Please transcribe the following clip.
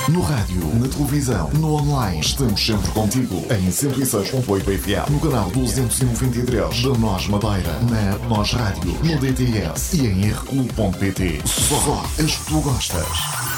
No rádio, na televisão, no online. Estamos sempre contigo. Em 106.8 FM. No canal 293 da Nós Madeira. Na Nós Rádio. No DTS. E em rcu.pt. Só as que tu gostas.